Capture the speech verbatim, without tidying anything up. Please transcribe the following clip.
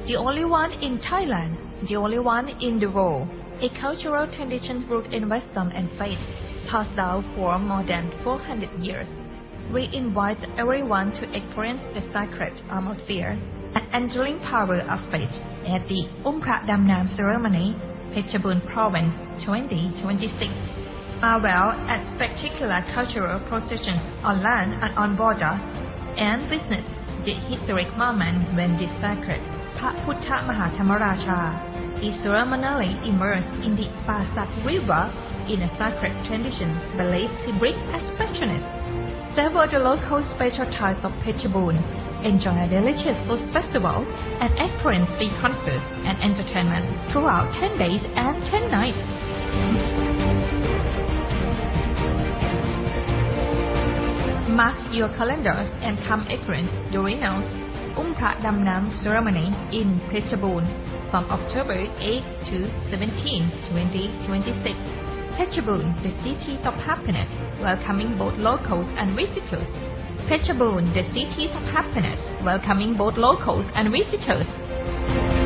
the only one in Thailand, the only one in the world, a cultural tradition rooted in wisdom and faith, passed down for more than four hundred years. We invite everyone to experience the sacred atmosphere and enduring power of faith at the Um Phra Dam Nam ceremony, Phetchabun Province twenty twenty-six, as well as spectacular cultural processions on land and on water, and witness the historic moment when the sacred Pha Phutta Mahathamaraja is ceremonially immersed in the Pasak River in a sacred tradition believed to bring expressionists. Savor the local special types of Phetchabun, enjoy a delicious food festival, and experience free concerts and entertainment throughout ten days and ten nights. Mark your calendars and come experience the renowned Um Phra Dam Nam ceremony in Phetchabun from October eighth to seventeenth, twenty twenty-six. Phetchabun, the city of happiness, welcoming both locals and visitors. Phetchabun, the city of happiness, welcoming both locals and visitors.